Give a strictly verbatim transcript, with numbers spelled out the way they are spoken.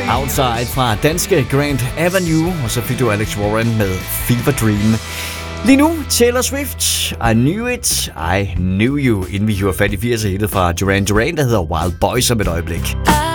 Outside fra danske Grand Avenue, og så fik du Alex Warren med Fever Dream. Lige nu, Taylor Swift, I Knew It, I Knew You, inden vi hiver fat i firserne hittet fra Duran Duran, der hedder Wild Boys om et øjeblik.